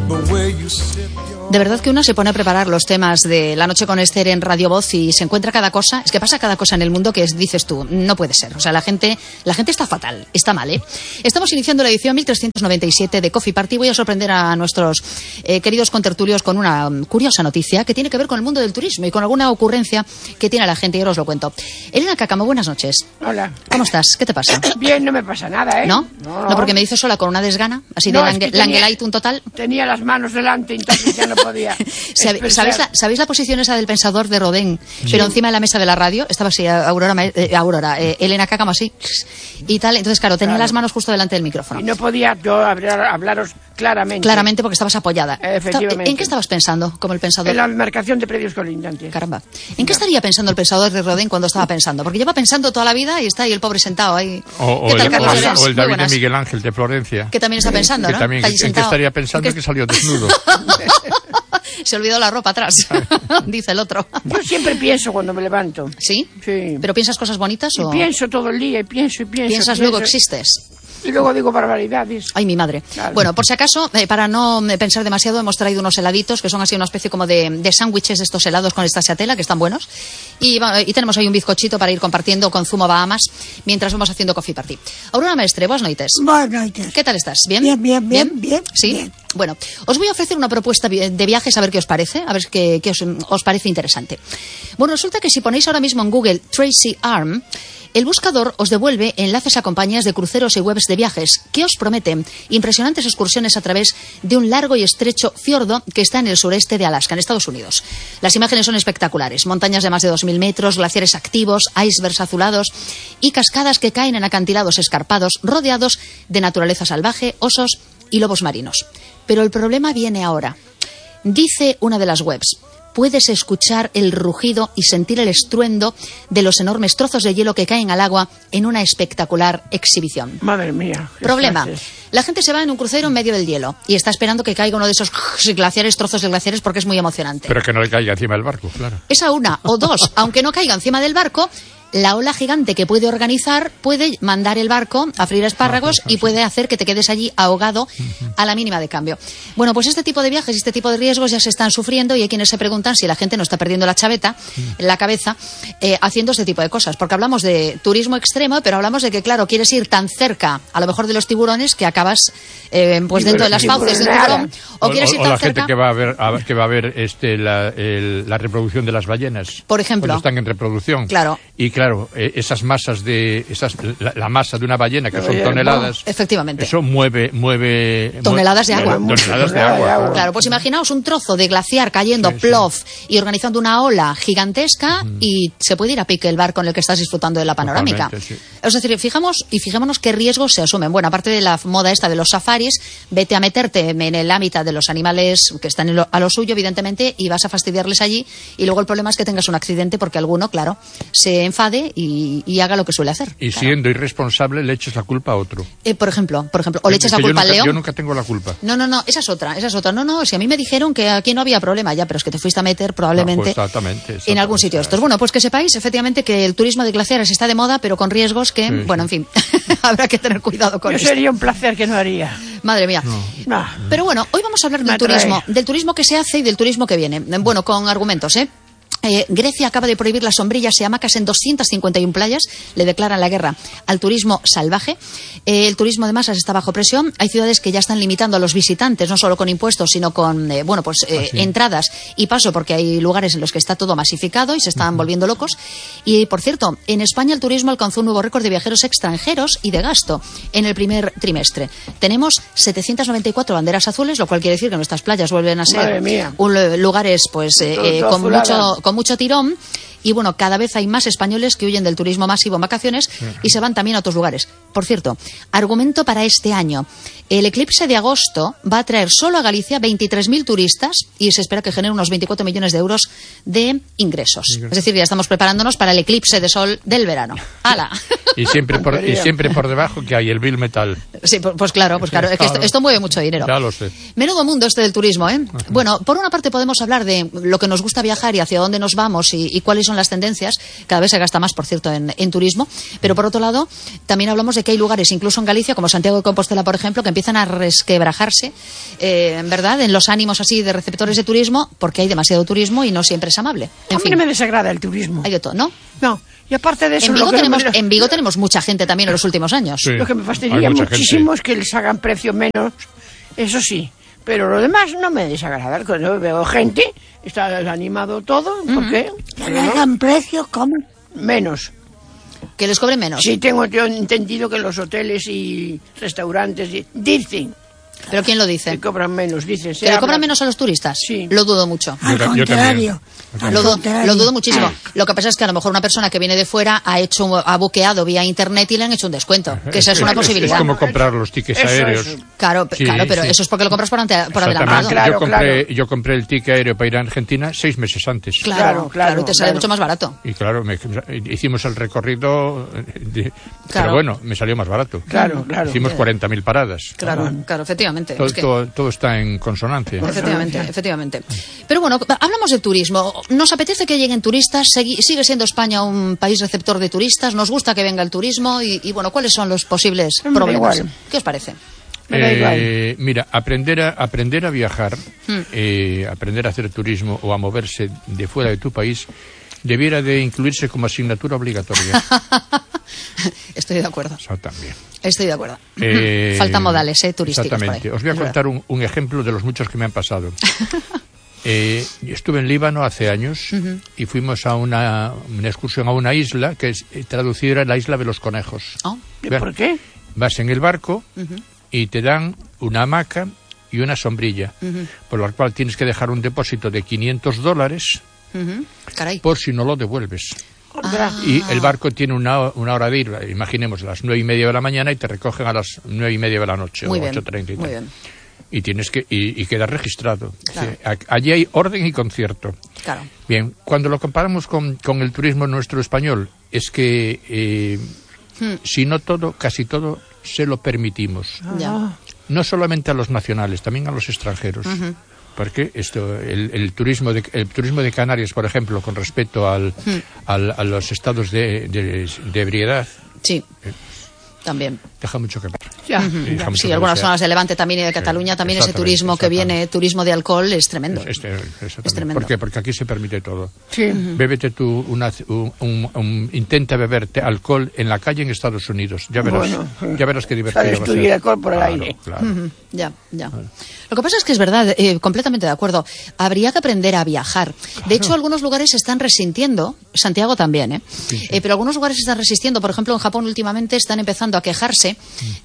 De verdad que uno se pone a preparar los temas de La Noche con Esther en Radio Voz y se encuentra cada cosa. Es que pasa cada cosa en el mundo que dices tú, no puede ser. O sea, la gente está fatal, está mal, ¿eh? Estamos iniciando la edición 1397 de Coffee Party. Voy a sorprender a nuestros queridos contertulios con una curiosa noticia que tiene que ver con el mundo del turismo y con alguna ocurrencia que tiene la gente. Y ahora os lo cuento. Elena Cáccamo, buenas noches. Hola. ¿Cómo estás? ¿Qué te pasa? Bien, no me pasa nada, ¿eh? ¿No? No, porque me dices sola con una desgana, así no, de Langelite un total. Tenía las manos delante, entonces ya no podía. ¿Sabéis la posición esa del pensador de Rodin? Sí. Pero encima de la mesa de la radio estaba así, Elena Cáccamo así, y tal. Entonces, claro, tenía las manos justo delante del micrófono. Y no podía yo hablaros claramente. Claramente, porque estabas apoyada. Efectivamente. ¿En qué estabas pensando, como el pensador? En la marcación de predios colindantes. Caramba. ¿En qué estaría pensando el pensador de Rodin cuando estaba pensando? Porque lleva pensando toda la vida y está ahí el pobre sentado ahí. O el David de Miguel Ángel de Florencia. Que también está pensando, ¿no? También, ¿en qué estaría pensando que salió desnudo? Se olvidó la ropa atrás, dice el otro. Yo siempre pienso cuando me levanto. ¿Sí? Sí. ¿Pero piensas cosas bonitas o...? Pienso todo el día y pienso. ¿Piensas luego existes? Y luego digo barbaridades. Ay, mi madre. Claro. Bueno, por si acaso, para no pensar demasiado, hemos traído unos heladitos que son así una especie como de sándwiches de estos helados con estaciatela, que están buenos. Y tenemos ahí un bizcochito para ir compartiendo con zumo Bahamas mientras vamos haciendo Coffee Party. Aurora Mestre, buenas noites. Buenas noites. ¿Qué tal estás? ¿Bien? Bien. ¿Sí? Bien. Bueno, os voy a ofrecer una propuesta de viajes a ver qué os parece, a ver qué os parece interesante. Bueno, resulta que si ponéis ahora mismo en Google Tracy Arm, el buscador os devuelve enlaces a compañías de cruceros y webs de viajes que os prometen impresionantes excursiones a través de un largo y estrecho fiordo que está en el sureste de Alaska, en Estados Unidos. Las imágenes son espectaculares. Montañas de más de 2.000 metros, glaciares activos, icebergs azulados y cascadas que caen en acantilados escarpados rodeados de naturaleza salvaje, osos y lobos marinos. Pero el problema viene ahora. Dice una de las webs: puedes escuchar el rugido y sentir el estruendo de los enormes trozos de hielo que caen al agua en una espectacular exhibición. Madre mía. Problema. La gente se va en un crucero en medio del hielo y está esperando que caiga uno de esos trozos de glaciares porque es muy emocionante. Pero que no le caiga encima del barco, claro. Esa una. O dos, aunque no caiga encima del barco, la ola gigante que puede organizar puede mandar el barco a freír espárragos y puede hacer que te quedes allí ahogado a la mínima de cambio. Bueno, pues este tipo de viajes y este tipo de riesgos ya se están sufriendo y hay quienes se preguntan si la gente no está perdiendo la chaveta, la cabeza, haciendo este tipo de cosas. Porque hablamos de turismo extremo, pero hablamos de que, claro, quieres ir tan cerca, a lo mejor de los tiburones, que acabas pues dentro de las fauces de un tiburón. O quieres ir tan la cerca... gente que va a ver la reproducción de las ballenas. Por ejemplo. Cuando están en reproducción. Claro. Y claro, esas masas la masa de una ballena, que son toneladas. Efectivamente. Eso mueve toneladas de agua. Toneladas de agua. Claro, pues imaginaos un trozo de glaciar cayendo plof y organizando una ola gigantesca y se puede ir a pique el barco en el que estás disfrutando de la panorámica. Sí. Es decir, fijémonos qué riesgos se asumen. Bueno, aparte de la moda esta de los safaris, vete a meterte en el hábitat de los animales que están a lo suyo, evidentemente, y vas a fastidiarles allí, y luego el problema es que tengas un accidente porque alguno, claro, se enfade y haga lo que suele hacer. Y siendo irresponsable le eches la culpa a otro. Por ejemplo, o le eches la culpa al león. Yo nunca tengo la culpa. No, esa es otra. No, si a mí me dijeron que aquí no había problema ya, pero es que te fuiste a meter probablemente exactamente. En algún sitio de estos. Bueno, pues que sepáis efectivamente que el turismo de glaciares está de moda, pero con riesgos que, en fin, habrá que tener cuidado con eso. Sería un placer que no haría. Madre mía. No. Pero bueno, hoy vamos a hablar del turismo que se hace y del turismo que viene. Bueno, con argumentos, Grecia acaba de prohibir las sombrillas y hamacas en 251 playas. Le declaran la guerra al turismo salvaje. El turismo de masas está bajo presión. Hay ciudades que ya están limitando a los visitantes, no solo con impuestos, sino con entradas y paso, porque hay lugares en los que está todo masificado y se están volviendo locos. Y, por cierto, en España el turismo alcanzó un nuevo récord de viajeros extranjeros y de gasto en el primer trimestre. Tenemos 794 banderas azules, lo cual quiere decir que nuestras playas vuelven a ser lugares con mucho tirón. Y bueno, cada vez hay más españoles que huyen del turismo masivo en vacaciones y se van también a otros lugares. Por cierto, argumento para este año. El eclipse de agosto va a traer solo a Galicia 23.000 turistas y se espera que genere unos 24 millones de euros de ingresos. Es decir, ya estamos preparándonos para el eclipse de sol del verano. ¡Hala! Y siempre por debajo que hay el bill metal. Sí, pues claro. Es que esto mueve mucho dinero. Ya lo sé. Menudo mundo este del turismo, ¿eh? Bueno, por una parte podemos hablar de lo que nos gusta viajar y hacia dónde nos vamos y cuáles son las tendencias. Cada vez se gasta más, por cierto, en turismo. Pero por otro lado, también hablamos de que hay lugares, incluso en Galicia, como Santiago de Compostela, por ejemplo, que empiezan a resquebrajarse, ¿verdad?, en los ánimos así de receptores de turismo, porque hay demasiado turismo y no siempre es amable. A mí no me desagrada el turismo. Hay de todo, ¿no? No, y aparte de eso... En Vigo tenemos mucha gente también en los últimos años. Sí, lo que me fastidia muchísimo es que les hagan precio menos, eso sí. Pero lo demás no me desagrada. Cuando veo gente, está animado todo, ¿por qué? ¿Que le hagan precio cómo? Menos. Que les cobren menos. Sí, tengo yo entendido que los hoteles y restaurantes dicen... ¿Pero quién lo dice? Que cobran menos, dicen. ¿Que le cobran menos a los turistas? Sí. Lo dudo mucho. Al contrario. Lo dudo muchísimo. Lo que pasa es que a lo mejor una persona que viene de fuera ha buqueado vía internet y le han hecho un descuento. Que esa es una posibilidad. Es como comprar los tickets aéreos. Claro, Sí, pero sí. eso es porque lo compras por adelantado. Claro, yo compré el ticket aéreo para ir a Argentina 6 meses antes. Claro, y te sale mucho más barato. Y claro, hicimos el recorrido, pero bueno, me salió más barato. Claro. Hicimos 40.000 paradas. Claro, efectivamente. Todo está en consonancia. Efectivamente. Pero bueno, hablamos de turismo. ¿Nos apetece que lleguen turistas? ¿Sigue siendo España un país receptor de turistas? ¿Nos gusta que venga el turismo? Y bueno, ¿cuáles son los posibles problemas? ¿Qué os parece? Me da igual. Mira, aprender a viajar, aprender a hacer turismo o a moverse de fuera de tu país debiera de incluirse como asignatura obligatoria. Estoy de acuerdo. Eso también. Estoy de acuerdo. Faltan modales turísticos. Exactamente. Os voy a contar un ejemplo de los muchos que me han pasado. Estuve en Líbano hace años y fuimos a una excursión a una isla que traducida era la isla de los conejos. Oh. ¿Por qué? Vas en el barco y te dan una hamaca y una sombrilla, por la cual tienes que dejar un depósito de $500 Caray. por si no lo devuelves. Y el barco tiene una hora de ir, imaginemos, a las 9:30 de la mañana y te recogen a las 9:30 de la noche, muy o bien, 8:30 y tal. muy bien. Y tienes que y queda registrado. Claro. Sí, allí hay orden y concierto. Claro. Bien, cuando lo comparamos con el turismo nuestro español, es que si no todo, casi todo se lo permitimos. Ya. No solamente a los nacionales, también a los extranjeros. Porque el turismo de Canarias, por ejemplo, con respecto a los estados de ebriedad, Sí. También. deja mucho que ver. Sí, algunas zonas de Levante también y de Cataluña también ese turismo que viene, turismo de alcohol, es tremendo. Es tremendo. ¿Por qué? Porque aquí se permite todo. Sí. Bébete tú intenta beberte alcohol en la calle en Estados Unidos. Ya verás, ya verás qué divertido va a Sales tú y el alcohol por el aire. Claro. Ya. Lo que pasa es que es verdad, completamente de acuerdo. Habría que aprender a viajar. De hecho, algunos lugares se están resintiendo, Santiago también, pero algunos lugares se están resistiendo. Por ejemplo, en Japón últimamente están empezando a quejarse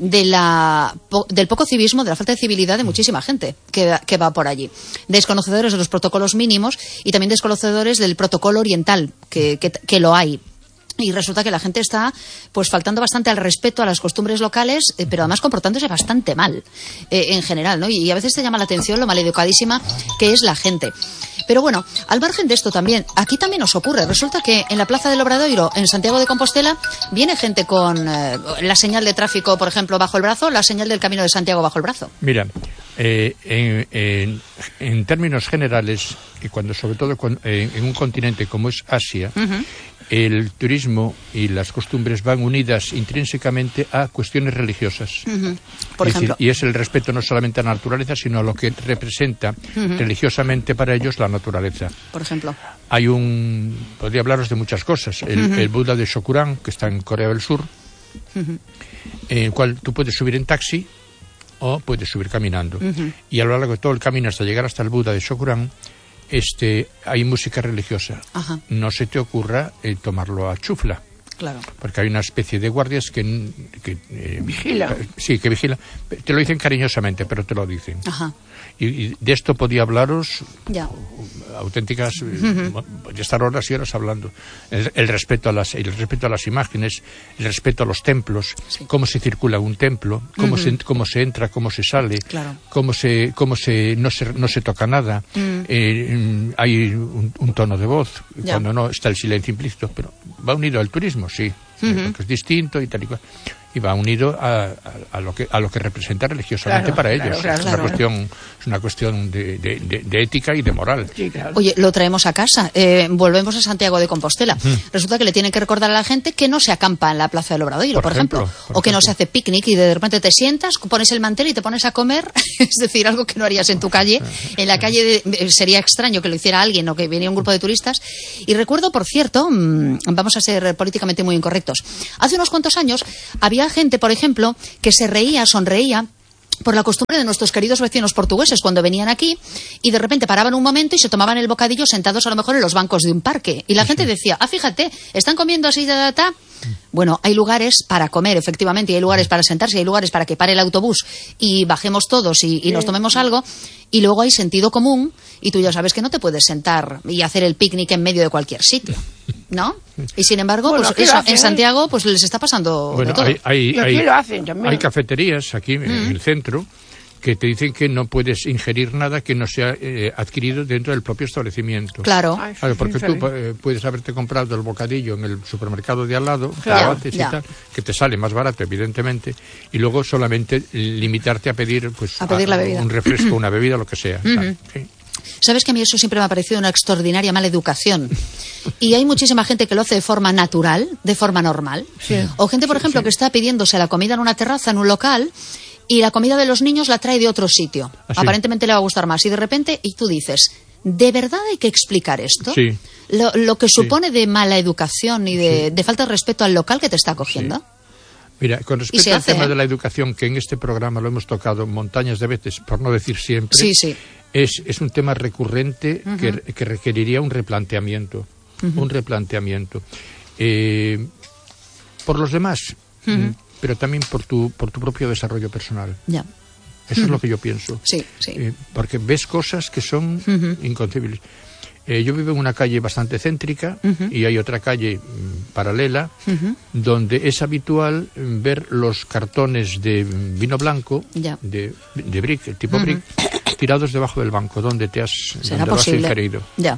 del poco civismo, de la falta de civilidad de muchísima gente que va por allí. Desconocedores de los protocolos mínimos y también desconocedores del protocolo oriental, que lo hay. Y resulta que la gente está pues faltando bastante al respeto a las costumbres locales, pero además comportándose bastante mal en general, ¿no? Y a veces te llama la atención lo maleducadísima que es la gente. Pero bueno, al margen de esto también, aquí también nos ocurre. Resulta que en la Plaza del Obradoiro, en Santiago de Compostela, viene gente con la señal de tráfico, por ejemplo, bajo el brazo, la señal del Camino de Santiago bajo el brazo. Mira, en términos generales, y sobre todo en un continente como es Asia, el turismo y las costumbres van unidas intrínsecamente a cuestiones religiosas. Por ejemplo. Y es el respeto no solamente a la naturaleza, sino a lo que representa religiosamente para ellos la naturaleza. Por ejemplo. Podría hablaros de muchas cosas. El Buda de Shokuran, que está en Corea del Sur, en el cual tú puedes subir en taxi o puedes subir caminando. Y a lo largo de todo el camino hasta llegar hasta el Buda de Shokuran, hay música religiosa. Ajá. No se te ocurra tomarlo a chufla. Claro. Porque hay una especie de guardias que vigila. Sí, que vigila. Te lo dicen cariñosamente, pero te lo dicen. Ajá. Y de esto podía hablaros auténticas, podría estar horas y horas hablando. El respeto a las imágenes, el respeto a los templos, cómo se circula un templo, cómo se entra, cómo se sale, claro. cómo no se toca nada. Hay un tono de voz, cuando no está el silencio implícito, pero va unido al turismo, sí. porque es distinto y tal y cual. Y va unido a lo que representa religiosamente para ellos. Es una cuestión de ética y de moral. Sí, claro. Oye, lo traemos a casa. Volvemos a Santiago de Compostela. Resulta que le tienen que recordar a la gente que no se acampa en la Plaza del Obradoiro, por ejemplo. O que no se hace picnic y de repente te sientas, pones el mantel y te pones a comer. Es decir, algo que no harías en tu calle. En la calle sería extraño que lo hiciera alguien o que viniera un grupo de turistas. Y recuerdo, por cierto, vamos a ser políticamente muy incorrectos. Hace unos cuantos años había gente, por ejemplo, que sonreía por la costumbre de nuestros queridos vecinos portugueses cuando venían aquí y de repente paraban un momento y se tomaban el bocadillo sentados a lo mejor en los bancos de un parque. Y la gente decía, fíjate, están comiendo así, Bueno, hay lugares para comer, efectivamente, y hay lugares para sentarse, y hay lugares para que pare el autobús y bajemos todos y nos tomemos algo. Y luego hay sentido común y tú ya sabes que no te puedes sentar y hacer el picnic en medio de cualquier sitio, ¿no? Y sin embargo, bueno, pues eso, en Santiago pues les está pasando de todo. Y aquí lo hacen también. Hay cafeterías aquí en el centro que te dicen que no puedes ingerir nada que no sea adquirido dentro del propio establecimiento. Claro. Claro, porque tú puedes haberte comprado el bocadillo en el supermercado de al lado, claro, y tal, que te sale más barato, evidentemente, y luego solamente limitarte a pedir, pues, la bebida. Un refresco, una bebida, lo que sea. Sí. Sabes que a mí eso siempre me ha parecido una extraordinaria mala educación. Y hay muchísima gente que lo hace de forma natural, de forma normal. Sí. O gente, por ejemplo, que está pidiéndose la comida en una terraza, en un local, y la comida de los niños la trae de otro sitio. ¿Ah, sí? Aparentemente le va a gustar más. Y de repente, y tú dices, ¿de verdad hay que explicar esto? Sí. Lo que supone de mala educación y de falta de respeto al local que te está acogiendo. Sí. Mira, con respecto al tema de la educación, que en este programa lo hemos tocado montañas de veces, por no decir siempre, es un tema recurrente que requeriría un replanteamiento. Un replanteamiento. Por los demás, pero también por tu propio desarrollo personal. Ya. Eso es lo que yo pienso. Sí. Porque ves cosas que son inconcebibles. Yo vivo en una calle bastante céntrica y hay otra calle paralela donde es habitual ver los cartones de vino blanco de brick, el tipo brick, tirados debajo del banco donde ¿Será lo has posible? ingerido. Ya.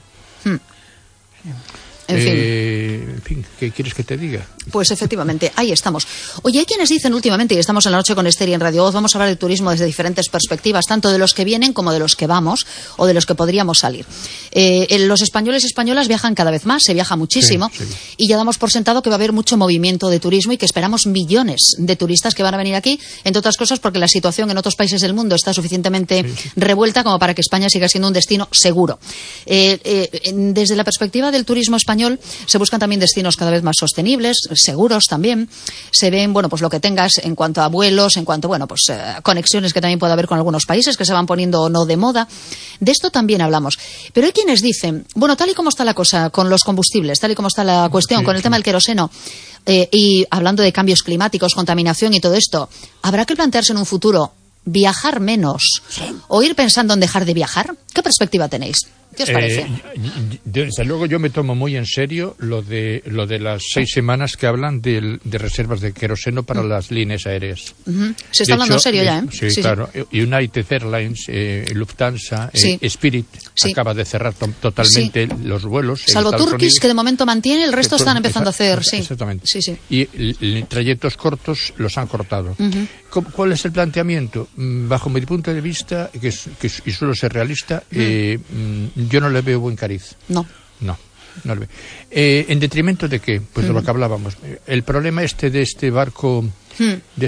En fin, ¿qué quieres que te diga? Pues efectivamente, ahí estamos. Oye, hay quienes dicen últimamente, y estamos en la noche con Esther y en Radio Voz, vamos a hablar de turismo desde diferentes perspectivas, tanto de los que vienen como de los que vamos o de los que podríamos salir. Los españoles y españolas viajan cada vez más, se viaja muchísimo, y ya damos por sentado que va a haber mucho movimiento de turismo y que esperamos millones de turistas que van a venir aquí, entre otras cosas porque la situación en otros países del mundo está suficientemente revuelta como para que España siga siendo un destino seguro. Desde la perspectiva del turismo español, se buscan también destinos cada vez más sostenibles, seguros también. Se ven, pues lo que tengas en cuanto a vuelos, en cuanto, conexiones que también puede haber con algunos países que se van poniendo o no de moda. De esto también hablamos. Pero hay quienes dicen, tal y como está la cosa con los combustibles, tal y como está la cuestión con el tema del queroseno, y hablando de cambios climáticos, contaminación y todo esto, ¿habrá que plantearse en un futuro viajar menos o ir pensando en dejar de viajar? ¿Qué perspectiva tenéis? ¿Qué os parece? Desde luego yo me tomo muy en serio lo de las 6 semanas que hablan de reservas de queroseno para las líneas aéreas. Se está hablando en serio ya, ¿eh? Sí, claro. United Airlines, Lufthansa, Spirit acaba de cerrar totalmente los vuelos. Salvo Turkish, que de momento mantiene, el resto están empezando a hacer, Exactamente. Sí. Y trayectos cortos los han cortado. ¿Cuál es el planteamiento? Bajo mi punto de vista, y suelo ser realista, yo no le veo buen cariz. No le veo. ¿En detrimento de qué? Pues de lo que hablábamos. El problema de este barco que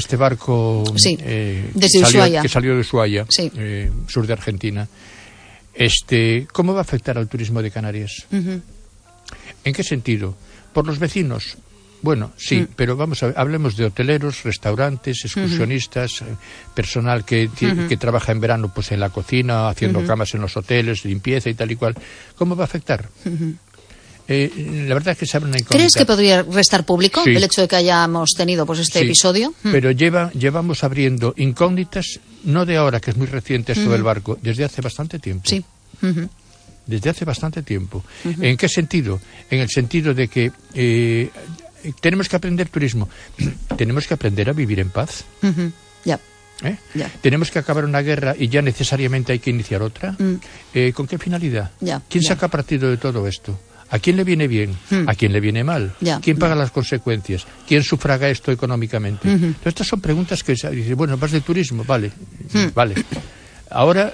salió de Ushuaia, sur de Argentina, ¿cómo va a afectar al turismo de Canarias? ¿En qué sentido? ¿Por los vecinos? Bueno, sí, pero hablemos de hoteleros, restaurantes, excursionistas, personal que trabaja en verano pues en la cocina, haciendo camas en los hoteles, limpieza y tal y cual. ¿Cómo va a afectar? La verdad es que se abre una incógnita. ¿Crees que podría restar público el hecho de que hayamos tenido este episodio? Pero llevamos abriendo incógnitas, no de ahora, que es muy reciente esto del barco, desde hace bastante tiempo. Sí. Desde hace bastante tiempo. ¿En qué sentido? En el sentido de que tenemos que aprender turismo. Tenemos que aprender a vivir en paz. Tenemos que acabar una guerra y ya necesariamente hay que iniciar otra. ¿Con qué finalidad? ¿Quién saca partido de todo esto? ¿A quién le viene bien? ¿A quién le viene mal? ¿Quién paga las consecuencias? ¿Quién sufraga esto económicamente? Entonces, estas son preguntas que dices, bueno, vas de turismo, vale, vale. Ahora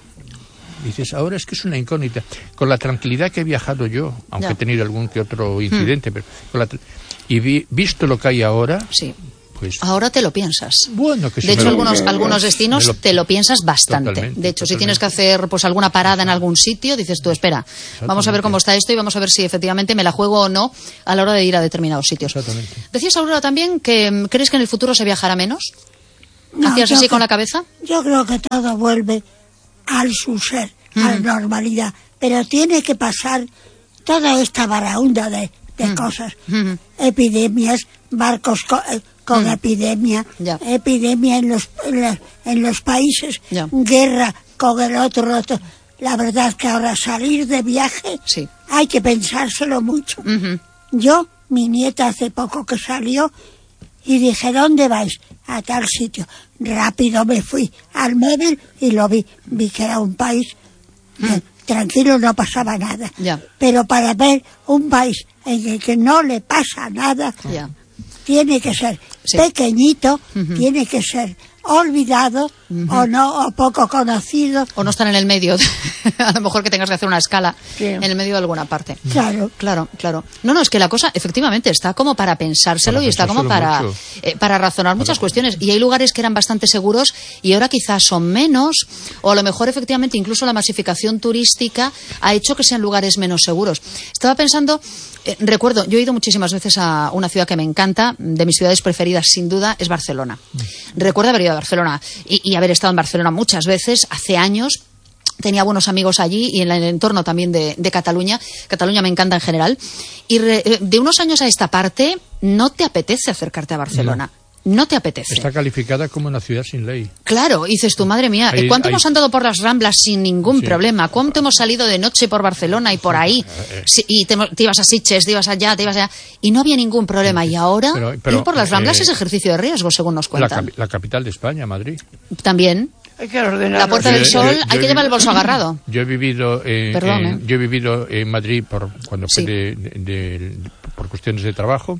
es que es una incógnita. Con la tranquilidad que he viajado yo, aunque he tenido algún que otro incidente, pero visto lo que hay ahora... Sí. Pues, ahora te lo piensas. Bueno, que de hecho, algunos destinos te lo piensas bastante. De hecho, si tienes que hacer pues alguna parada en algún sitio, dices tú, espera, vamos a ver cómo está esto y vamos a ver si efectivamente me la juego o no a la hora de ir a determinados sitios. Decías, Aurora, también que crees que en el futuro se viajará menos. ¿Hacías así con la cabeza? Yo creo que todo vuelve al su ser, a la normalidad. Pero tiene que pasar toda esta baraúnda de cosas. Epidemias, barcos con epidemia, epidemia en los países, guerra con el otro. La verdad es que ahora salir de viaje hay que pensárselo mucho. Yo, mi nieta hace poco que salió y dije, ¿dónde vais? A tal sitio. Rápido me fui al móvil y lo vi que era un país tranquilo, no pasaba nada. Pero para ver un país en el que no le pasa nada, tiene que ser pequeñito, tiene que ser olvidado o poco conocido. O no estar en el medio. A lo mejor que tengas que hacer una escala en el medio de alguna parte. Claro. No, es que la cosa efectivamente está como para pensárselo y está como para razonar muchas cuestiones. Y hay lugares que eran bastante seguros y ahora quizás son menos, o a lo mejor efectivamente incluso la masificación turística ha hecho que sean lugares menos seguros. Estaba pensando, recuerdo, yo he ido muchísimas veces a una ciudad que me encanta, de mis ciudades preferidas sin duda, es Barcelona. Recuerdo haber ido a Barcelona y haber estado en Barcelona muchas veces, hace años. Tenía buenos amigos allí y en el entorno también de Cataluña. Cataluña me encanta en general. Y de unos años a esta parte, no te apetece acercarte a Barcelona. No te apetece. Está calificada como una ciudad sin ley. Claro, dices tú, madre mía, ¿cuánto hemos andado por las Ramblas sin ningún problema? ¿Cuánto hemos salido de noche por Barcelona y por ahí? Y te ibas a Sitges, te ibas allá, y no había ningún problema. Y ahora, ir por las Ramblas es ejercicio de riesgo, según nos cuentan. La capital de España, Madrid. Por Hay que ordenar. La Puerta del Sol, hay que llevar el bolso agarrado. Yo he vivido en Madrid cuando fui por cuestiones de trabajo.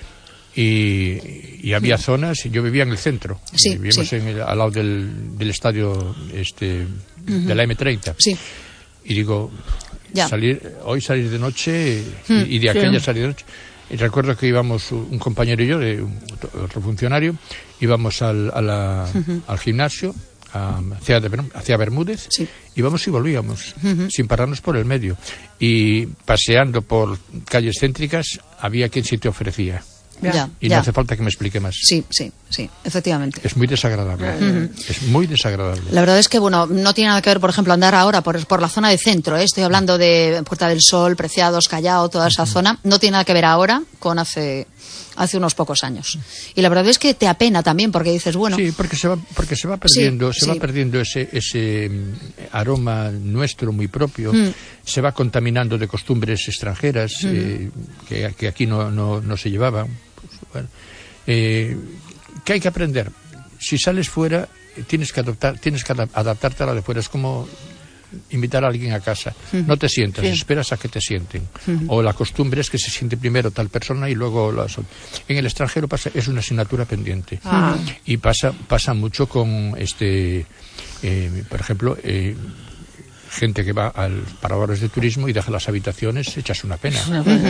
Y había zonas, yo vivía en el centro, vivíamos al lado del estadio de la M30, y digo, hoy salir de noche y de aquella salir de noche. Y recuerdo que íbamos, un compañero y yo, otro funcionario, íbamos al gimnasio, hacia Bermúdez, íbamos y volvíamos, sin pararnos por el medio, y paseando por calles céntricas había quien sí te ofrecía. No hace falta que me explique más. Sí, efectivamente. Es muy desagradable. Es muy desagradable. La verdad es que, no tiene nada que ver, por ejemplo, andar ahora por la zona de centro. Estoy hablando de Puerta del Sol, Preciados, Callao, toda esa zona. No tiene nada que ver ahora con hace unos pocos años. Y la verdad es que te apena también, porque dices, Sí, porque se va perdiendo, va perdiendo ese aroma nuestro muy propio. Se va contaminando de costumbres extranjeras que aquí no se llevaban. ¿Qué hay que aprender? Si sales fuera, tienes que adaptarte a la de fuera. Es como invitar a alguien a casa. No te sientas, esperas a que te sienten. O la costumbre es que se siente primero tal persona y luego en el extranjero es una asignatura pendiente. Y pasa mucho con por ejemplo, gente que va al paradores de turismo y deja las habitaciones, echas una pena.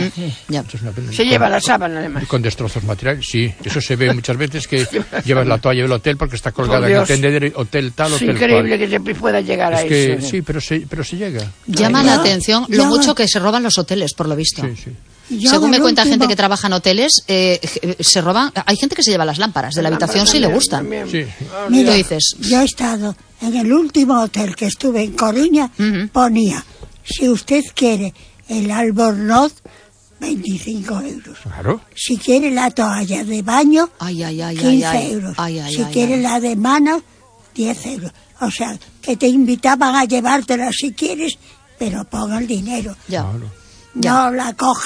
Se lleva la sábana, además. Con destrozos materiales, sí. Eso se ve muchas veces, que llevas la toalla del hotel porque está colgada en el tendedero, hotel tal, hotel cual. Es increíble que se pueda llegar a eso. Sí, pero se llega. Llama la atención lo mucho que se roban los hoteles, por lo visto. Según me cuenta gente que trabaja en hoteles, se roban. Hay gente que se lleva las lámparas de la habitación si le gustan. Mira, dices? Yo he estado en el último hotel que estuve en Coruña, ponía, si usted quiere el albornoz, 25 euros. Claro. Si quiere la toalla de baño, 15 euros. Si quiere la de mano, 10 euros. O sea, que te invitaban a llevártela si quieres, pero ponga el dinero. No la cojas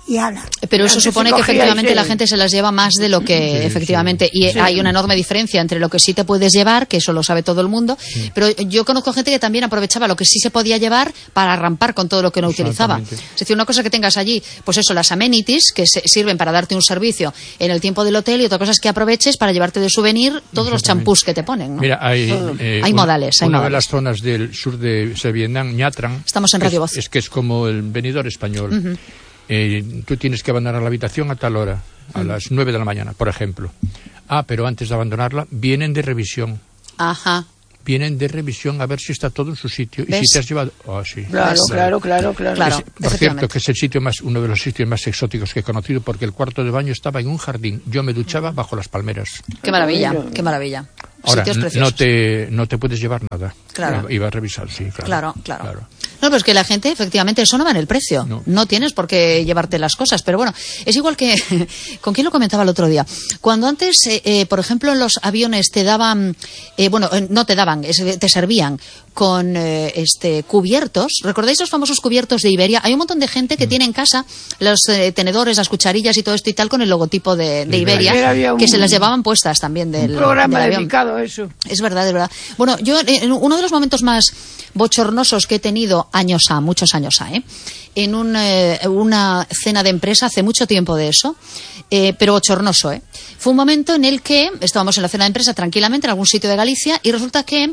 y ala. Pero eso Antes supone se que cogía efectivamente y se- la gente se las lleva más de lo que efectivamente. Y hay una enorme diferencia entre lo que sí te puedes llevar, que eso lo sabe todo el mundo, pero yo conozco gente que también aprovechaba lo que sí se podía llevar para rampar con todo lo que no utilizaba. Exactamente. Es decir, una cosa que tengas allí, pues eso, las amenities, que sirven para darte un servicio en el tiempo del hotel, y otra cosa es que aproveches para llevarte de souvenir todos los champús que te ponen, ¿no? Mira, hay modales, hay una de modales. las zonas del sur de Vietnam, Nha Trang. Estamos en Radio Voz. Es que es como el Benidorm español. Tú tienes que abandonar la habitación a tal hora, a las 9 de la mañana, por ejemplo. Pero antes de abandonarla, vienen de revisión. Ajá. Vienen de revisión a ver si está todo en su sitio. ¿Ves? Y si te has llevado... sí. Claro. Claro, Por cierto, efectivamente. que es el sitio uno de los sitios más exóticos que he conocido, porque el cuarto de baño estaba en un jardín. Yo me duchaba bajo las palmeras. Qué maravilla, qué maravilla. Ahora, Sitios preciosos. no te puedes llevar nada. Claro. Iba a revisar, sí, claro. Claro. No, pero es que la gente, efectivamente, eso no va en el precio. No tienes por qué llevarte las cosas. Pero bueno, es igual que... ¿Con quién lo comentaba el otro día? Cuando antes, por ejemplo, en los aviones te daban... no te daban, te servían con cubiertos. ¿Recordáis los famosos cubiertos de Iberia? Hay un montón de gente que tiene en casa los tenedores, las cucharillas y todo esto y tal con el logotipo de Iberia, Había que se las llevaban puestas también del programa del avión. dedicado a eso. Es verdad, es verdad. Bueno, yo en uno de los momentos más bochornosos que he tenido muchos años en una cena de empresa, hace mucho tiempo de eso, pero bochornoso, fue un momento en el que estábamos en la cena de empresa tranquilamente en algún sitio de Galicia y resulta que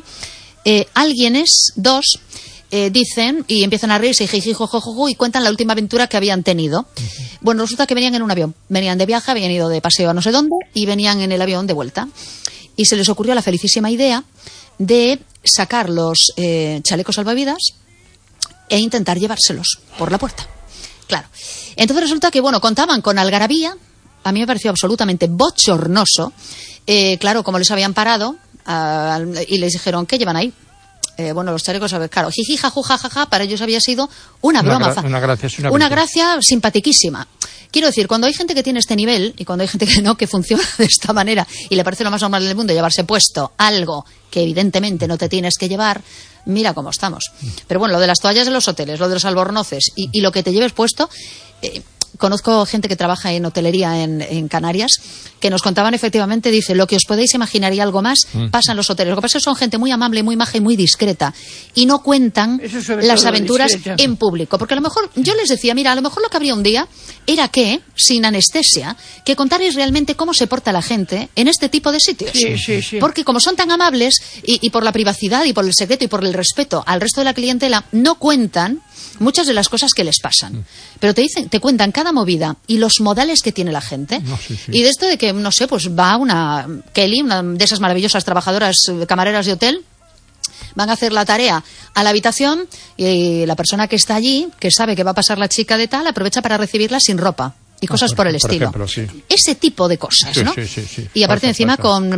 dos dicen y empiezan a reírse y cuentan la última aventura que habían tenido. Bueno, resulta que venían en un avión, venían de viaje, habían ido de paseo a no sé dónde y venían en el avión de vuelta. Y se les ocurrió la felicísima idea de sacar los chalecos salvavidas e intentar llevárselos por la puerta. Claro. Entonces resulta que, contaban con algarabía. A mí me pareció absolutamente bochornoso. Claro, como les habían parado y les dijeron, ¿qué llevan ahí? Los chalecos, claro, jiji, jaju, jajaja, para ellos había sido una broma. Una gracia simpatiquísima. Quiero decir, cuando hay gente que tiene este nivel y cuando hay gente que no, que funciona de esta manera y le parece lo más normal del mundo llevarse puesto algo que evidentemente no te tienes que llevar, mira cómo estamos. Pero bueno, lo de las toallas de los hoteles, lo de los albornoces y lo que te lleves puesto... Conozco gente que trabaja en hotelería en Canarias que nos contaban efectivamente, dice, lo que os podéis imaginar y algo más pasa en los hoteles. Lo que pasa es que son gente muy amable, muy maja y muy discreta y no cuentan las aventuras en público. Porque a lo mejor, yo les decía, mira, a lo mejor lo que habría un día era que, sin anestesia, que contarais realmente cómo se porta la gente en este tipo de sitios. Sí. Porque como son tan amables y por la privacidad y por el secreto y por el respeto al resto de la clientela, no cuentan muchas de las cosas que les pasan. Pero te cuentan cada movida y los modales que tiene la gente. Y de esto de que, no sé, pues va una Kelly, una de esas maravillosas trabajadoras camareras de hotel, van a hacer la tarea a la habitación y la persona que está allí, que sabe que va a pasar la chica de tal, aprovecha para recibirla sin ropa. Y cosas por el estilo. Ejemplo, sí. Ese tipo de cosas, ¿no? Sí. Y aparte encima con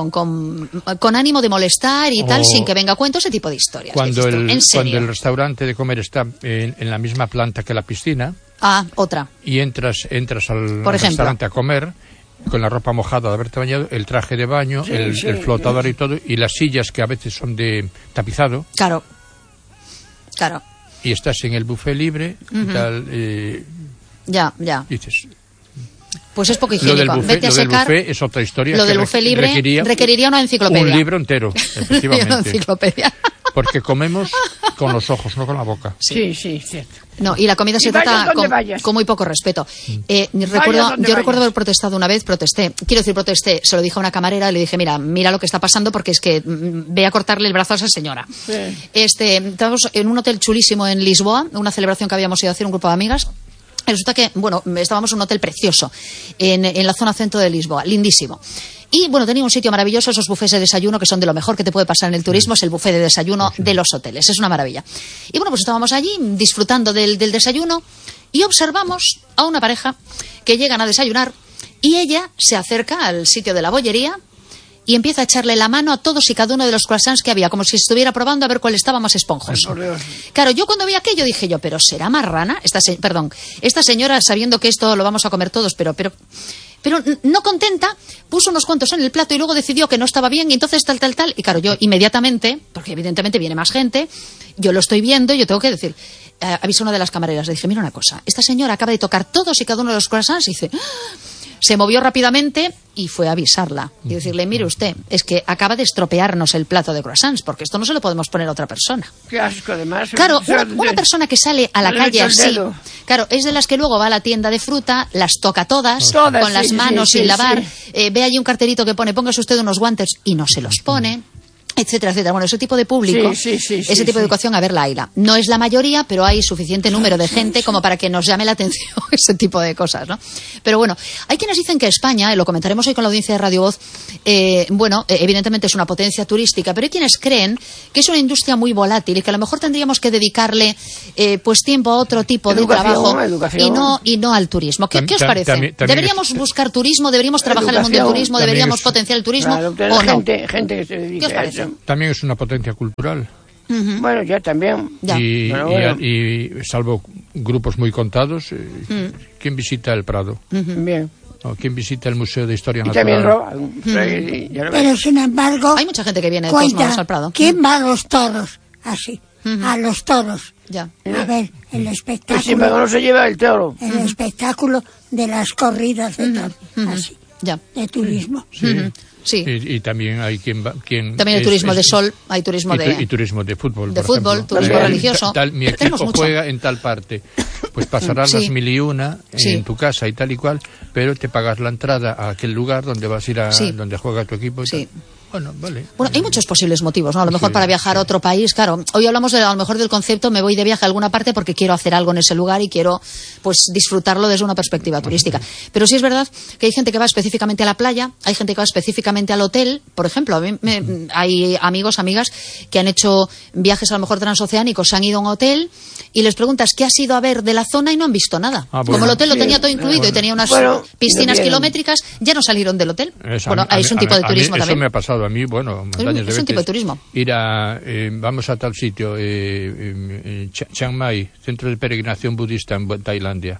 ánimo de molestar y tal, sin que venga a cuento, ese tipo de historias. Cuando el restaurante de comer está en la misma planta que la piscina. Otra. Y entras al restaurante a comer con la ropa mojada de haberte bañado, el traje de baño, el flotador y todo, y las sillas que a veces son de tapizado. Claro. Y estás en el buffet libre y tal... Ya. Dices, pues es poco higiénico. Lo del buffet es otra historia. Lo del buffet libre requeriría una enciclopedia. Un libro entero, efectivamente. Una enciclopedia. Porque comemos con los ojos, no con la boca. Sí, cierto. No, y la comida se trata con muy poco respeto. Yo recuerdo haber protestado una vez, protesté, se lo dije a una camarera, le dije, mira lo que está pasando porque es que ve a cortarle el brazo a esa señora. Sí. Estábamos en un hotel chulísimo en Lisboa, una celebración que habíamos ido a hacer un grupo de amigas. Resulta que, estábamos en un hotel precioso en la zona centro de Lisboa, lindísimo. Y, tenía un sitio maravilloso, esos buffets de desayuno que son de lo mejor que te puede pasar en el turismo, es el buffet de desayuno de los hoteles, es una maravilla. Y estábamos allí disfrutando del desayuno y observamos a una pareja que llegan a desayunar y ella se acerca al sitio de la bollería y empieza a echarle la mano a todos y cada uno de los croissants que había, como si estuviera probando a ver cuál estaba más esponjoso. Claro, yo cuando vi aquello dije pero ¿será marrana? Esta señora, sabiendo que esto lo vamos a comer todos, pero no contenta, puso unos cuantos en el plato y luego decidió que no estaba bien y entonces tal. Y claro, yo inmediatamente, porque evidentemente viene más gente, yo lo estoy viendo y yo tengo que decir, avisé a una de las camareras, le dije, mira una cosa, esta señora acaba de tocar todos y cada uno de los croissants, y dice... Se movió rápidamente y fue a avisarla y decirle, mire usted, es que acaba de estropearnos el plato de croissants, porque esto no se lo podemos poner a otra persona. Qué asco, además. Claro, una persona que sale a la calle así, claro, es de las que luego va a la tienda de fruta, las toca todas con las manos sin lavar, ve allí un cartelito que pone, póngase usted unos guantes y no se los pone, etcétera, etcétera. Bueno, ese tipo de público, ese tipo de educación, a ver, la hayla. No es la mayoría, pero hay suficiente número de gente como para que nos llame la atención ese tipo de cosas, ¿no? Pero bueno, hay quienes dicen que España, y lo comentaremos hoy con la audiencia de Radio Voz, evidentemente es una potencia turística, pero hay quienes creen que es una industria muy volátil y que a lo mejor tendríamos que dedicarle pues tiempo a otro tipo de trabajo y no al turismo. ¿Qué os parece? También ¿deberíamos buscar turismo? ¿Deberíamos trabajar en el mundo del turismo? ¿Deberíamos potenciar el turismo? Claro, ¿o no? Gente que se dedica. ¿Qué os parece? También es una potencia cultural. Bueno, ya también. Ya. Y salvo grupos muy contados, ¿quién visita el Prado? Bien. ¿O quién visita el Museo de Historia Y Natural? también roba. Pero sin embargo, Hay mucha gente que viene de todos modos al Prado. ¿quién va a los toros? Así, a los toros. Ya. A ver, el Pues sin espectáculo. embargo no se lleva el toro. El espectáculo de las corridas de toros. Así, Ya. de turismo. Sí. Y también hay quien También hay turismo de sol, hay turismo y turismo de fútbol. de por fútbol, ejemplo. turismo religioso. Mi Tenemos equipo mucho. juega en tal parte. Pues pasarás las 1001 en tu casa y tal y cual, pero te pagas la entrada a aquel lugar donde vas a ir donde juega tu equipo. Y Sí. tal. Bueno, vale. Bueno, hay muchos posibles motivos, ¿no? A lo mejor Sí, para viajar a otro país, claro. Hoy hablamos a lo mejor del concepto, me voy de viaje a alguna parte porque quiero hacer algo en ese lugar y quiero, pues, disfrutarlo desde una perspectiva turística. Pero sí es verdad que hay gente que va específicamente a la playa, hay gente que va específicamente al hotel. Por ejemplo, hay amigos, amigas que han hecho viajes a lo mejor transoceánicos, se han ido a un hotel y les preguntas qué has ido a ver de la zona y no han visto nada. Bueno. Como el hotel lo tenía todo incluido y tenía unas piscinas kilométricas, ya no salieron del hotel. Es un tipo de turismo eso también. me ha pasado a mí, bueno, montañas de Es un tipo de veces. turismo. Ir vamos a tal sitio, Chiang Mai, centro de peregrinación budista en Tailandia.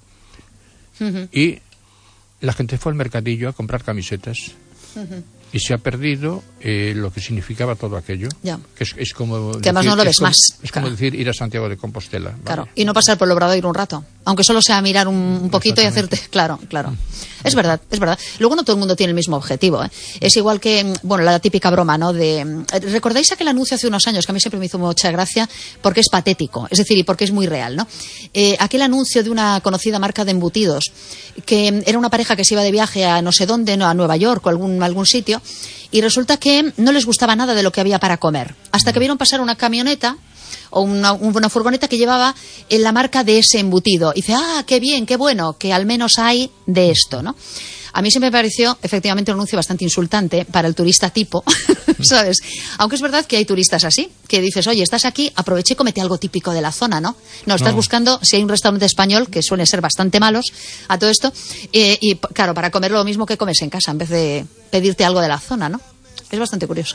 Y la gente fue al mercadillo a comprar camisetas. Y se ha perdido lo que significaba todo aquello. Ya. Que es como que además no lo ves más. Es como decir ir a Santiago de Compostela. ¿vale? Claro, y no pasar por el Obradoiro un rato, aunque solo sea mirar un poquito y hacerte... Claro. Es verdad. Luego no todo el mundo tiene el mismo objetivo, ¿eh? Es igual que, bueno, la típica broma, ¿no? ¿Recordáis aquel anuncio hace unos años que a mí siempre me hizo mucha gracia porque es patético, es decir, y porque es muy real, ¿no? Aquel anuncio de una conocida marca de embutidos, que era una pareja que se iba de viaje a no sé dónde, no, a Nueva York o algún sitio, y resulta que no les gustaba nada de lo que había para comer, hasta que vieron pasar una camioneta o una furgoneta que llevaba la marca de ese embutido. Y dice, qué bien, qué bueno, que al menos hay de esto, ¿no? A mí siempre me pareció, efectivamente, un anuncio bastante insultante para el turista tipo, ¿sabes? Aunque es verdad que hay turistas así, que dices, oye, estás aquí, aprovecha y comete algo típico de la zona, ¿no? No, estás buscando, si hay un restaurante español, que suelen ser bastante malos a todo esto, y claro, para comer lo mismo que comes en casa, en vez de pedirte algo de la zona, ¿no? Es bastante curioso.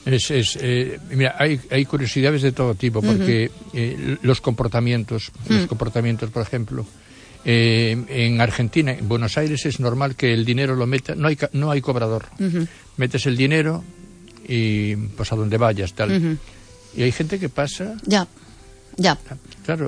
Mira, hay curiosidades de todo tipo, porque los comportamientos, por ejemplo, en Argentina, en Buenos Aires es normal que el dinero lo meta, no hay cobrador, metes el dinero y pues a donde vayas, tal. Y hay gente que pasa... Ya. Claro,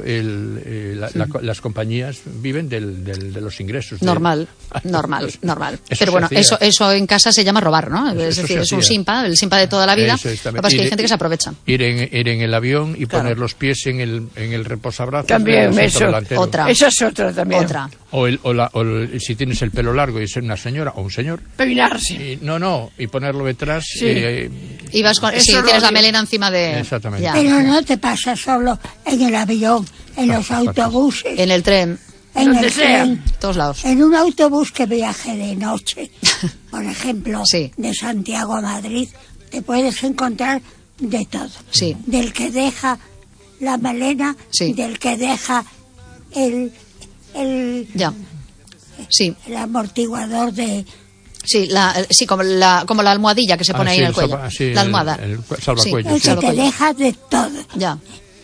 las compañías viven de los ingresos. Normal. Pero bueno, eso en casa se llama robar, ¿no? Es decir, es un simpa, el simpa de toda la vida. Lo que pasa es que hay gente que se aprovecha. Ir en el avión y poner los pies en el reposabrazos. También, eso. Otra. Esa es otra también. Otra. O si tienes el pelo largo y ser una señora o un señor. Peinarse. Y ponerlo detrás. Sí. Y vas tienes la melena encima de... Exactamente. Ya. Pero no te pasa solo en el avión, en los autobuses, En el tren, en donde el sea. tren, todos lados. en un autobús que viaje de noche, por ejemplo, Sí. de Santiago a Madrid, te puedes encontrar de todo. Sí. Del que deja la melena, Sí. del que deja el Ya. Sí. amortiguador de... Sí, como la almohadilla que se pone ahí en el cuello. La almohada. El salvacuello. El que te salvacuello. deja de todo. Ya.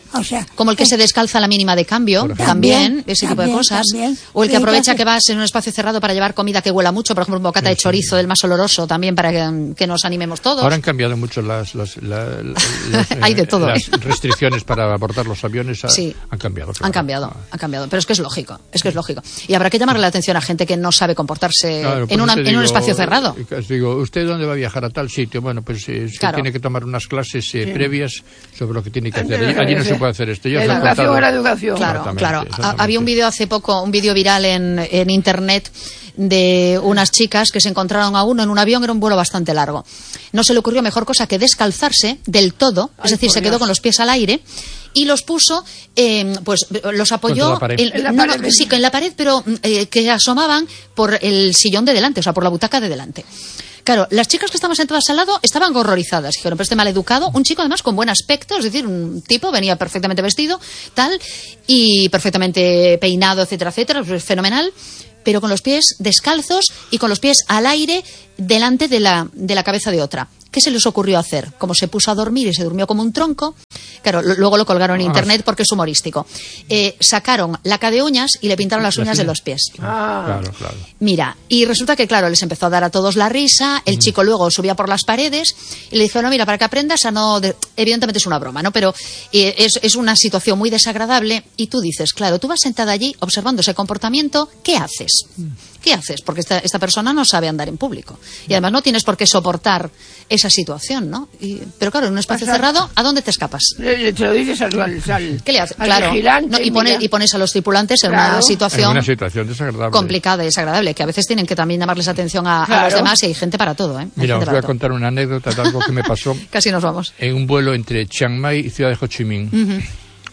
O sea, como el que se descalza a la mínima de cambio, también ese tipo de cosas. O el que aprovecha que vas en un espacio cerrado para llevar comida que huela mucho, por ejemplo, un bocata de chorizo, el más oloroso, también para que nos animemos todos. Ahora han cambiado mucho las hay de todo. Las restricciones para abordar los aviones. Sí. Han cambiado. Claro. Han cambiado. Pero es que es lógico. Y habrá que llamarle la atención a gente que no sabe comportarse en un espacio cerrado. Digo, ¿usted dónde va a viajar a tal sitio? Bueno, pues tiene que tomar unas clases previas sobre lo que tiene que hacer. Allí no se puede hacer esto. Educación era educación. Claro. Había un vídeo hace poco, un vídeo viral en internet de unas chicas que se encontraron a uno en un avión, era un vuelo bastante largo. No se le ocurrió mejor cosa que descalzarse del todo, es decir, se quedó con los pies al aire y los puso, pues los apoyó en la pared, pero que asomaban por el sillón de delante, o sea, por la butaca de delante. Claro, las chicas que estaban sentadas al lado estaban horrorizadas. Dijeron, pero este maleducado, un chico además con buen aspecto, es decir, un tipo, venía perfectamente vestido, tal, y perfectamente peinado, etcétera, etcétera, fenomenal, pero con los pies descalzos y con los pies al aire delante de la cabeza de otra. ¿Qué se les ocurrió hacer? Como se puso a dormir y se durmió como un tronco, claro, luego lo colgaron en internet porque es humorístico. Sacaron laca de uñas y le pintaron las uñas de los pies. Claro. Mira, y resulta que, claro, les empezó a dar a todos la risa, el chico luego subía por las paredes y le dijo, no, mira, para que aprendas a no... Evidentemente es una broma, ¿no? Pero es una situación muy desagradable y tú dices, claro, tú vas sentada allí observando ese comportamiento, ¿qué haces? ¿Qué haces? Porque esta persona no sabe andar en público. Y además no tienes por qué soportar esa situación, ¿no? Pero claro, en un espacio cerrado, ¿a dónde te escapas? Te lo dices al ¿qué le haces? Al claro, vigilante, y pones a los tripulantes en una situación desagradable, complicada y desagradable, que a veces tienen que también llamarles atención a los demás y hay gente para todo, ¿eh? Mira, os voy a contar una anécdota de algo que me pasó. Casi nos vamos. En un vuelo entre Chiang Mai y Ciudad de Ho Chi Minh.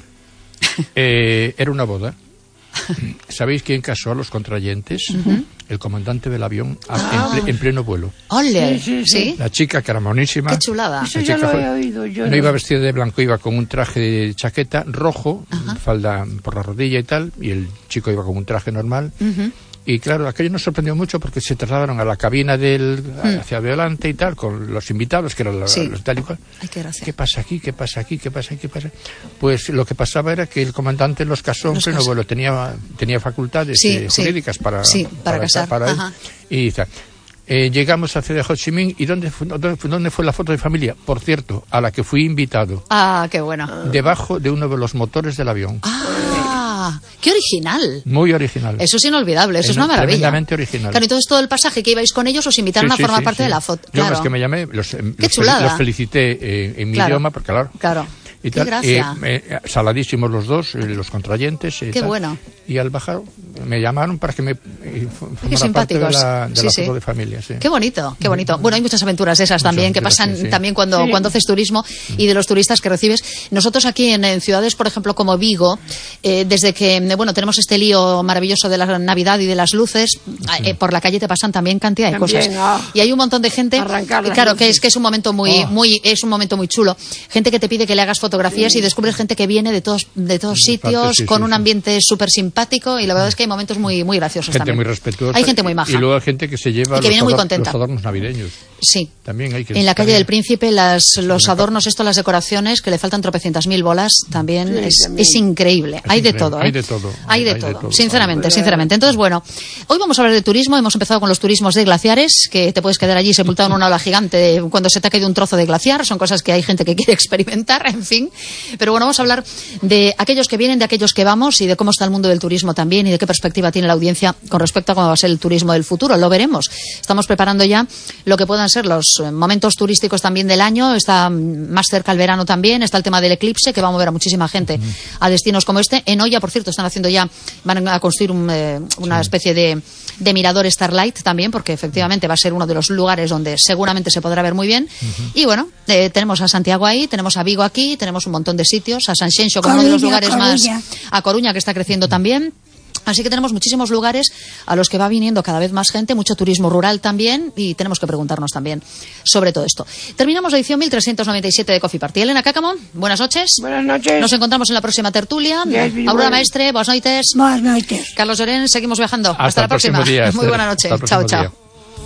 Era una boda. ¿Sabéis quién casó a los contrayentes? El comandante del avión en pleno vuelo. ¡Ole! Sí. La chica, que era monísima. ¡Qué chulada! Eso ya lo he oído yo. No iba vestida de blanco, iba con un traje de chaqueta rojo, falda por la rodilla y tal, y el chico iba con un traje normal. Y claro, aquello nos sorprendió mucho porque se trasladaron a la cabina hacia adelante y tal, con los invitados, que eran los tal y cual. Ay, qué gracia. ¿Qué pasa aquí? ¿Qué pasa aquí? ¿Qué pasa aquí? ¿Qué pasa? Pues lo que pasaba era que el comandante los casó en pleno vuelo. Tenía facultades jurídicas para casar. Para él. Y dice, llegamos a Ciudad de Ho Chi Minh y ¿dónde fue la foto de familia? Por cierto, a la que fui invitado. Ah, qué bueno. Debajo de uno de los motores del avión. ¡Qué original! Muy original. Eso es inolvidable, eso es una maravilla. Tremendamente original. Claro, entonces todo el pasaje que ibais con ellos os invitaron a formar parte de la foto. Yo los que me llamé, los felicité en mi idioma, porque claro. Y qué gracia. Saladísimos los dos, los contrayentes. Qué bueno. Y al bajar me llamaron para que me formara parte de la foto de familia. Sí. Qué bonito, qué bonito. Bueno, hay muchas aventuras de esas también que pasan también cuando haces turismo y de los turistas que recibes. Nosotros aquí en ciudades, por ejemplo, como Vigo, desde que tenemos este lío maravilloso de la Navidad y de las luces, por la calle te pasan también cantidad de cosas. Y hay un montón de gente, claro, que es un momento es un momento muy chulo. Gente que te pide que le hagas fotografías y descubres gente que viene de todos sitios con un ambiente súper simpático y la verdad es que hay momentos muy graciosos gente también. Muy respetuosa. Hay gente muy maja. Y luego hay gente que se lleva los adornos navideños. Sí. También hay que en la calle del Príncipe los adornos, las decoraciones, que le faltan tropecientas mil bolas, también es increíble. Hay de todo. Hay de todo. Hay de todo. Sinceramente. Entonces, bueno, hoy vamos a hablar de turismo. Hemos empezado con los turismos de glaciares, que te puedes quedar allí sepultado en una ola gigante cuando se te ha caído un trozo de glaciar. Son cosas que hay gente que quiere experimentar, en fin. Pero bueno, vamos a hablar de aquellos que vienen, de aquellos que vamos y de cómo está el mundo del turismo también y de qué perspectiva tiene la audiencia con respecto a cómo va a ser el turismo del futuro. Lo veremos. Estamos preparando ya lo que puedan ser los momentos turísticos también del año. Está más cerca el verano también. Está el tema del eclipse, que va a mover a muchísima gente a destinos como este. En Oya, por cierto, van a construir una especie de mirador Starlight también, porque efectivamente va a ser uno de los lugares donde seguramente se podrá ver muy bien. Y bueno, tenemos a Santiago ahí, tenemos a Vigo aquí, tenemos un montón de sitios, a Sanxenxo como uno de los lugares más, a Coruña, que está creciendo también. Así que tenemos muchísimos lugares a los que va viniendo cada vez más gente, mucho turismo rural también, y tenemos que preguntarnos también sobre todo esto. Terminamos la edición 1397 de Coffee Party. Elena Cácamo, buenas noches. Buenas noches. Nos encontramos en la próxima tertulia. Aurora Maestre, buenas noites. Buenas noites. Carlos Llorén, seguimos viajando. Hasta la próxima. Día, Muy buena noche. Chao, chao.